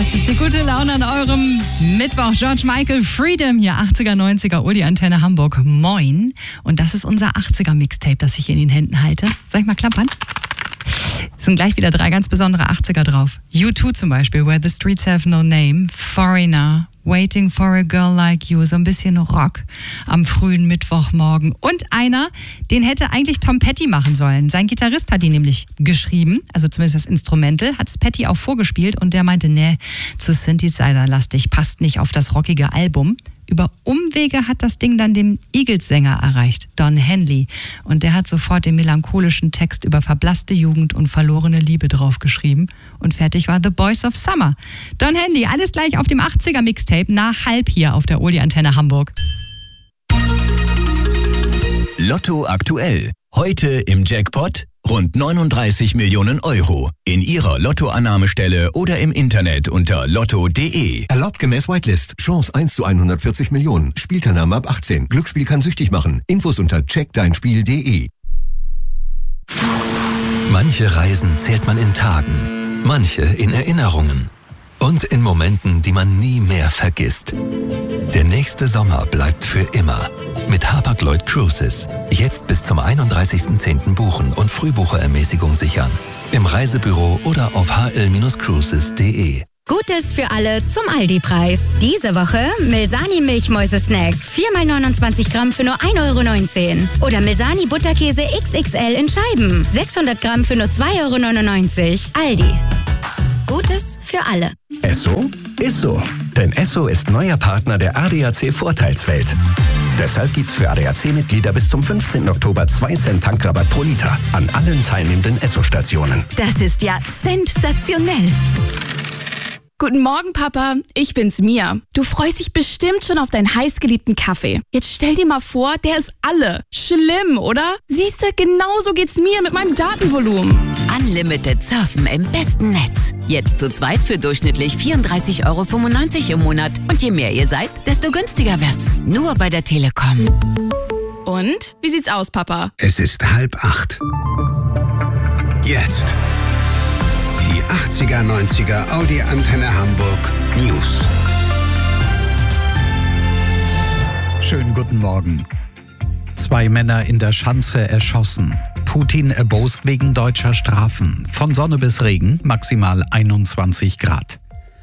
Das ist die gute Laune an eurem Mittwoch. George Michael, Freedom, hier 80er, 90er, Uli Antenne Hamburg. Moin. Und das ist unser 80er Mixtape, das ich in den Händen halte. Soll ich mal klappern? Es sind gleich wieder 3 ganz besondere 80er drauf. U2 zum Beispiel, Where the Streets Have No Name, Foreigner, Waiting for a Girl Like You, so ein bisschen Rock am frühen Mittwochmorgen. Und einer, den hätte eigentlich Tom Petty machen sollen. Sein Gitarrist hat ihn nämlich geschrieben, also zumindest das Instrumental, hat es Petty auch vorgespielt und der meinte, nee, zu Synthesizer-lastig, passt nicht auf das rockige Album. Über Umwege hat das Ding dann den Eagles-Sänger erreicht, Don Henley. Und der hat sofort den melancholischen Text über verblasste Jugend und verlorene Liebe draufgeschrieben. Und fertig war The Boys of Summer. Don Henley, alles gleich auf dem 80er-Mixtape nach halb hier auf der Uli Antenne Hamburg. Lotto aktuell. Heute im Jackpot rund 39 Millionen Euro. In Ihrer Lottoannahmestelle oder im Internet unter lotto.de. Erlaubt gemäß Whitelist. Chance 1 zu 140 Millionen. Spielteilnahme ab 18. Glücksspiel kann süchtig machen. Infos unter checkdeinspiel.de. Manche Reisen zählt man in Tagen, manche in Erinnerungen und in Momenten, die man nie mehr vergisst. Der nächste Sommer bleibt für immer. Mit Hapag-Lloyd Cruises. Jetzt bis zum 31.10. buchen und Frühbucherermäßigung sichern. Im Reisebüro oder auf hl-cruises.de. Gutes für alle zum Aldi-Preis. Diese Woche Milsani Milchmäuse-Snack. 4x29 Gramm für nur 1,19 €. Oder Milsani Butterkäse XXL in Scheiben. 600 Gramm für nur 2,99 €. Aldi. Gutes für alle. Esso ist so. Denn Esso ist neuer Partner der ADAC Vorteilswelt. Deshalb gibt's für ADAC-Mitglieder bis zum 15. Oktober 2 Cent Tankrabatt pro Liter an allen teilnehmenden Esso-Stationen. Das ist ja sensationell. Guten Morgen, Papa. Ich bin's, Mia. Du freust dich bestimmt schon auf deinen heißgeliebten Kaffee. Jetzt stell dir mal vor, der ist alle. Schlimm, oder? Siehste, genauso geht's mir mit meinem Datenvolumen. Unlimited Surfen im besten Netz. Jetzt zu zweit für durchschnittlich 34,95 € im Monat. Und je mehr ihr seid, desto günstiger wird's. Nur bei der Telekom. Und? Wie sieht's aus, Papa? Es ist 7:30. Jetzt. Die 80er, 90er Audi Antenne Hamburg News. Schönen guten Morgen. 2 Männer in der Schanze erschossen. Putin erbost wegen deutscher Strafen. Von Sonne bis Regen, maximal 21 Grad.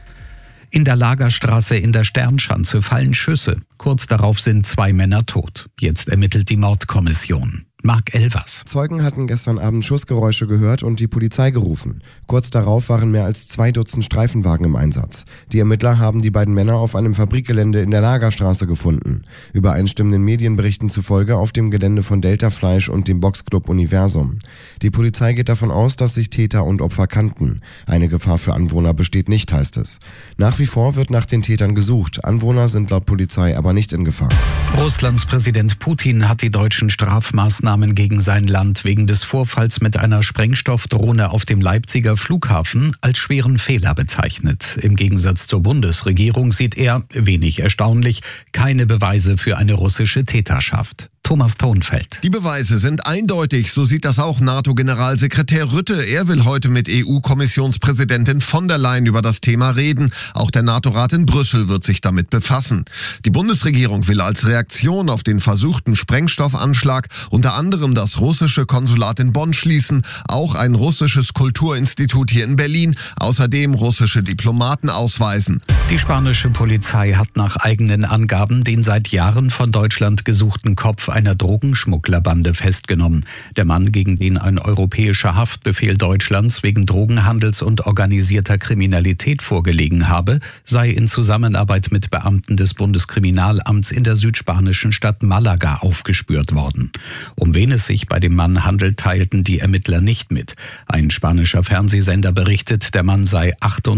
In der Lagerstraße in der Sternschanze fallen Schüsse. Kurz darauf sind 2 Männer tot. Jetzt ermittelt die Mordkommission. Marc Elvers. Zeugen hatten gestern Abend Schussgeräusche gehört und die Polizei gerufen. Kurz darauf waren mehr als 2 Dutzend Streifenwagen im Einsatz. Die Ermittler haben die beiden Männer auf einem Fabrikgelände in der Lagerstraße gefunden. Übereinstimmenden Medienberichten zufolge auf dem Gelände von Delta Fleisch und dem Boxclub Universum. Die Polizei geht davon aus, dass sich Täter und Opfer kannten. Eine Gefahr für Anwohner besteht nicht, heißt es. Nach wie vor wird nach den Tätern gesucht. Anwohner sind laut Polizei aber nicht in Gefahr. Russlands Präsident Putin hat die deutschen Strafmaßnahmen gegen sein Land wegen des Vorfalls mit einer Sprengstoffdrohne auf dem Leipziger Flughafen als schweren Fehler bezeichnet. Im Gegensatz zur Bundesregierung sieht er, wenig erstaunlich, keine Beweise für eine russische Täterschaft. Thomas Thonfeld. Die Beweise sind eindeutig, so sieht das auch NATO-Generalsekretär Rutte. Er will heute mit EU-Kommissionspräsidentin von der Leyen über das Thema reden. Auch der NATO-Rat in Brüssel wird sich damit befassen. Die Bundesregierung will als Reaktion auf den versuchten Sprengstoffanschlag unter anderem das russische Konsulat in Bonn schließen, auch ein russisches Kulturinstitut hier in Berlin, außerdem russische Diplomaten ausweisen. Die spanische Polizei hat nach eigenen Angaben den seit Jahren von Deutschland gesuchten Kopf einer Drogenschmugglerbande festgenommen. Der Mann, gegen den ein europäischer Haftbefehl Deutschlands wegen Drogenhandels und organisierter Kriminalität vorgelegen habe, sei in Zusammenarbeit mit Beamten des Bundeskriminalamts in der südspanischen Stadt Malaga aufgespürt worden. Um wen es sich bei dem Mann handelt, teilten die Ermittler nicht mit. Ein spanischer Fernsehsender berichtet, der Mann sei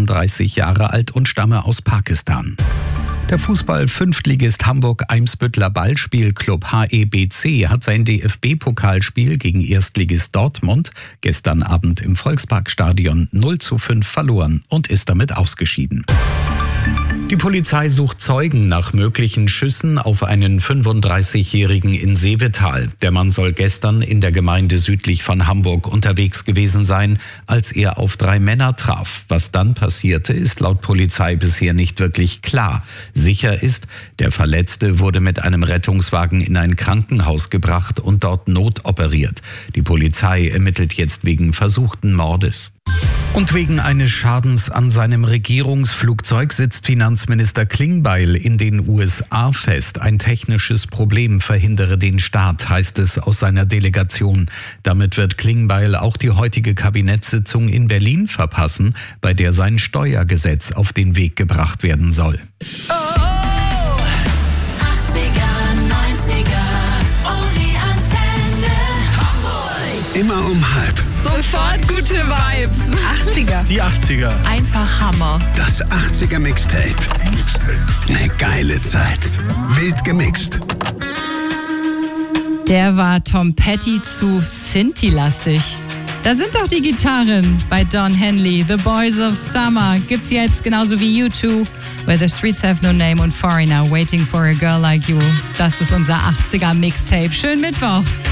38 Jahre alt und stamme aus Pakistan. Der Fußball-Fünftligist Hamburg-Eimsbüttler Ballspielclub HEBC hat sein DFB-Pokalspiel gegen Erstligist Dortmund gestern Abend im Volksparkstadion 0:5 verloren und ist damit ausgeschieden. Die Polizei sucht Zeugen nach möglichen Schüssen auf einen 35-Jährigen in Seevetal. Der Mann soll gestern in der Gemeinde südlich von Hamburg unterwegs gewesen sein, als er auf 3 Männer traf. Was dann passierte, ist laut Polizei bisher nicht wirklich klar. Sicher ist, der Verletzte wurde mit einem Rettungswagen in ein Krankenhaus gebracht und dort notoperiert. Die Polizei ermittelt jetzt wegen versuchten Mordes. Und wegen eines Schadens an seinem Regierungsflugzeug sitzt Finanzminister Klingbeil in den USA fest. Ein technisches Problem verhindere den Start, heißt es aus seiner Delegation. Damit wird Klingbeil auch die heutige Kabinettssitzung in Berlin verpassen, bei der sein Steuergesetz auf den Weg gebracht werden soll. Oh, 80er, 90er, oh die Antenne Hamburg. Immer um 5. Sofort gute Vibes. 80er. Die 80er. Einfach Hammer. Das 80er Mixtape. Eine geile Zeit. Wild gemixt. Der war Tom Petty zu Sinti-lastig. Da sind doch die Gitarren bei Don Henley. The Boys of Summer gibt's jetzt genauso wie U2, Where the Streets Have No Name und Foreigner, Waiting for a Girl Like You. Das ist unser 80er Mixtape. Schönen Mittwoch.